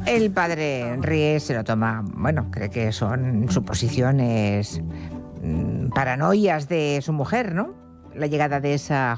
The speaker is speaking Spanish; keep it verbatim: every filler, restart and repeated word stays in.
El padre ríe, se lo toma, bueno, cree que son suposiciones, mmm, paranoias de su mujer, ¿no? La llegada de esa